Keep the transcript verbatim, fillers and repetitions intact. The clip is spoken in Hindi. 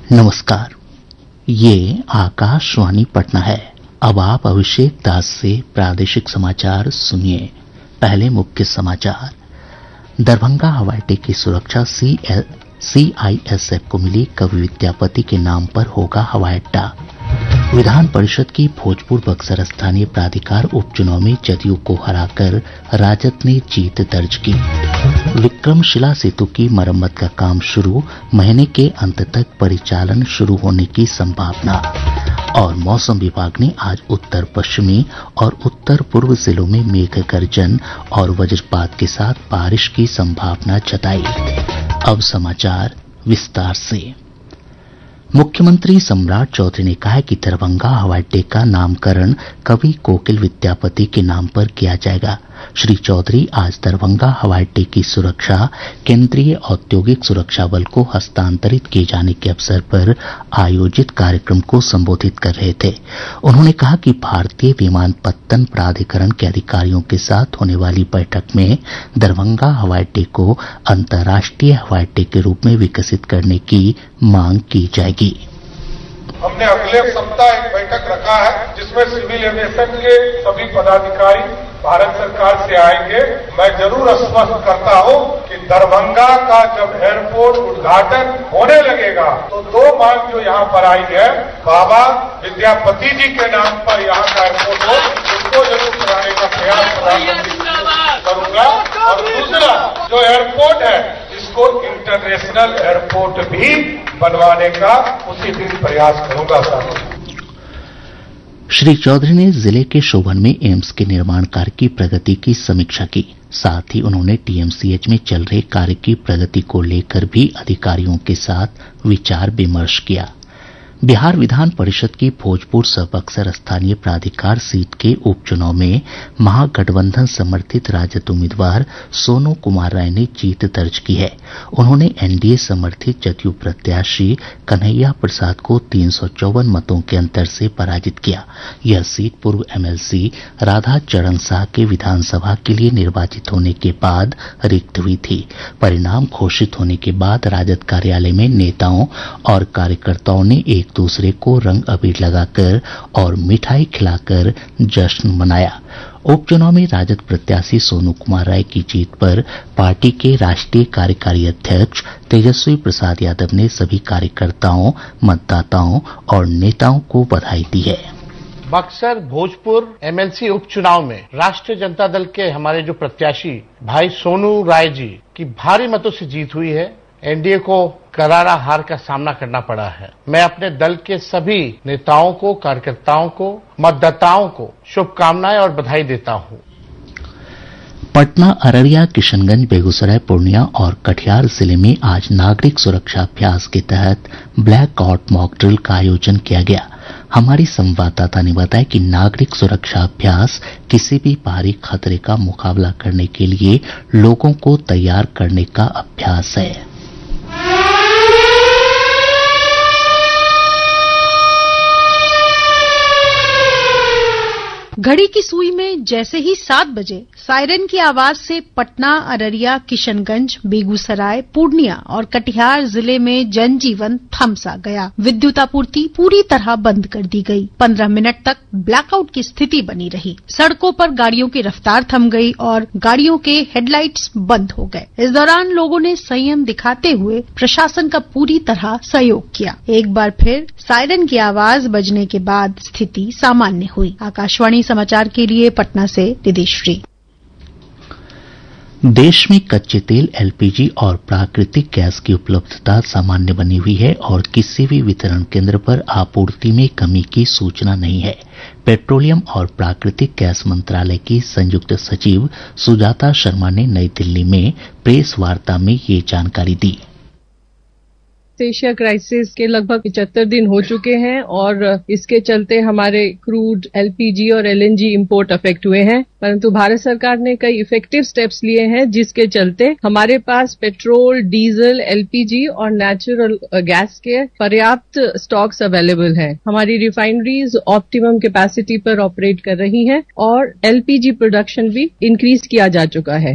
नमस्कार, ये आकाशवाणी पटना है। अब आप अभिषेक दास से प्रादेशिक समाचार सुनिए। पहले मुख्य समाचार। दरभंगा हवाई अड्डे की सुरक्षा सी आई एस एफ को मिली, कवि विद्यापति के नाम पर होगा हवाई अड्डा। विधान परिषद की भोजपुर बक्सर स्थानीय प्राधिकार उपचुनाव में जदयू को हराकर राजद ने जीत दर्ज की। विक्रमशिला सेतु की मरम्मत का काम शुरू, महीने के अंत तक परिचालन शुरू होने की संभावना। और मौसम विभाग ने आज उत्तर पश्चिमी और उत्तर पूर्व जिलों में मेघ गर्जन और वज्रपात के साथ बारिश की संभावना जताई। अब समाचार विस्तार से। मुख्यमंत्री सम्राट चौधरी ने कहा है कि दरभंगा हवाई अड्डे का नामकरण कवि कोकिल विद्यापति के नाम पर किया जाएगा। श्री चौधरी आज दरभंगा हवाई अड्डे की सुरक्षा केंद्रीय औद्योगिक सुरक्षा बल को हस्तांतरित किए जाने के अवसर पर आयोजित कार्यक्रम को संबोधित कर रहे थे। उन्होंने कहा कि भारतीय विमानपत्तन प्राधिकरण के अधिकारियों के साथ होने वाली बैठक में दरभंगा हवाई अड्डे को अंतर्राष्ट्रीय हवाई अड्डे के रूप में विकसित करने की मांग की जाएगी। हमने अगले सप्ताह एक बैठक रखा है जिसमें सिविल एविएशन के सभी पदाधिकारी भारत सरकार से आएंगे। मैं जरूर आश्वस्त करता हूं कि दरभंगा का जब एयरपोर्ट उद्घाटन होने लगेगा तो दो मांग जो यहाँ पर आई है, बाबा विद्यापति जी के नाम पर यहाँ का एयरपोर्ट हो, उसको जरूर कराने का प्रयास करूंगा। और दूसरा जो एयरपोर्ट है इसको इंटरनेशनल एयरपोर्ट भी बनवाने का उसी दिन प्रयास करूंगा। श्री चौधरी ने जिले के शोभन में एम्स के निर्माण कार्य की प्रगति की समीक्षा की। साथ ही उन्होंने टी एम सी एच में चल रहे कार्य की प्रगति को लेकर भी अधिकारियों के साथ विचार विमर्श किया। बिहार विधान परिषद की भोजपुर सह बक्सर स्थानीय प्राधिकार सीट के उपचुनाव में महागठबंधन समर्थित राजद उम्मीदवार सोनू कुमार राय ने जीत दर्ज की है। उन्होंने एन डी ए समर्थित जदयू प्रत्याशी कन्हैया प्रसाद को तीन सौ चौवन मतों के अंतर से पराजित किया। यह सीट पूर्व एम एल सी राधा चरण शाह के विधानसभा के लिए निर्वाचित होने के बाद रिक्त हुई थी। परिणाम घोषित होने के बाद राजद कार्यालय में नेताओं और कार्यकर्ताओं ने एक एक दूसरे को रंग अबीर लगाकर और मिठाई खिलाकर जश्न मनाया। उपचुनाव में राजद प्रत्याशी सोनू कुमार राय की जीत पर पार्टी के राष्ट्रीय कार्यकारी अध्यक्ष तेजस्वी प्रसाद यादव ने सभी कार्यकर्ताओं, मतदाताओं और नेताओं को बधाई दी है। Buxar Bhojpur M L C उपचुनाव में राष्ट्रीय जनता दल के हमारे जो प्रत्याशी भाई सोनू राय जी की भारी मतों से जीत हुई है। एन डी ए को करारा हार का सामना करना पड़ा है। मैं अपने दल के सभी नेताओं को, कार्यकर्ताओं को, मतदाताओं को शुभकामनाएं और बधाई देता हूं। पटना, अररिया, किशनगंज, बेगूसराय, पूर्णिया और कटिहार जिले में आज नागरिक सुरक्षा अभ्यास के तहत ब्लैक आउट मॉक ड्रिल का आयोजन किया गया। हमारी संवाददाता ने बताया कि नागरिक सुरक्षा अभ्यास किसी भी बाहरी खतरे का मुकाबला करने के लिए लोगों को तैयार करने का अभ्यास है। घड़ी की सुई में जैसे ही सात बजे सायरन की आवाज से पटना, अररिया, किशनगंज, बेगूसराय, पूर्णिया और कटिहार जिले में जनजीवन थम सा गया। विद्युत आपूर्ति पूरी तरह बंद कर दी गई। पंद्रह मिनट तक ब्लैकआउट की स्थिति बनी रही। सड़कों पर गाड़ियों की रफ्तार थम गई और गाड़ियों के हेडलाइट्स बंद हो गए। इस दौरान लोगों ने संयम दिखाते हुए प्रशासन का पूरी तरह सहयोग किया। एक बार फिर सायरन की आवाज बजने के बाद स्थिति सामान्य हुई। आकाशवाणी समाचार के लिए पटना से निदेश्री। देश में कच्चे तेल, एल पी जी और प्राकृतिक गैस की उपलब्धता सामान्य बनी हुई है और किसी भी वितरण केंद्र पर आपूर्ति में कमी की सूचना नहीं है। पेट्रोलियम और प्राकृतिक गैस मंत्रालय की संयुक्त सचिव सुजाता शर्मा ने नई दिल्ली में प्रेस वार्ता में ये जानकारी दी। एशिया क्राइसिस के लगभग पचहत्तर दिन हो चुके हैं और इसके चलते हमारे क्रूड, एल पी जी और L N G import affect हुए हैं, परंतु भारत सरकार ने कई इफेक्टिव स्टेप्स लिए हैं जिसके चलते हमारे पास petrol, diesel, L P G और नेचुरल गैस के पर्याप्त स्टॉक्स अवेलेबल हैं। हमारी रिफाइनरीज ऑप्टिमम कैपेसिटी पर ऑपरेट कर रही हैं और एल पी जी प्रोडक्शन भी इंक्रीज किया जा चुका है।